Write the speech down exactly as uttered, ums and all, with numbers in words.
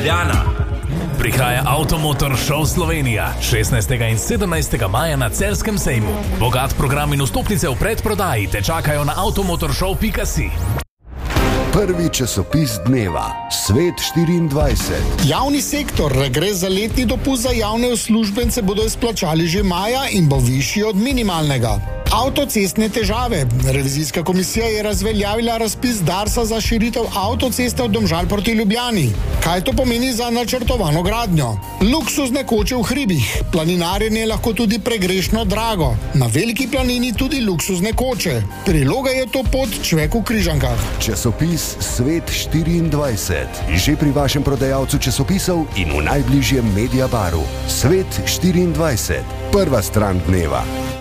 Ljubljana. Prihaja Avtomotor Show Slovenija šestnajstega in sedemnajstega maja na Celjskem sejmu. Bogat program in vstopnice v predprodaji te čakajo na avtomotorshow pika si. Prvi časopis dneva, Svet štiriindvajset. Javni sektor regres za letni dopust za javne uslužbence bodo izplačali že maja in bo višji od minimalnega. Avtocestne težave. Revizijska komisija je razveljavila razpis Darsa za širitev avtoceste od Domžal proti Ljubljani. Kaj to pomeni za načrtovano gradnjo? Luksuzne koče v hribih. Planinarjenje je lahko tudi pregrešno drago. Na Veliki planini tudi luksuzne koče. Priloga je to pot Čvek v Križankah. Časopis Svet štiriindvajset. Že pri vašem prodajalcu časopisov in v najbližjem Mediabaru. Svet štiriindvajset. Prva stran dneva.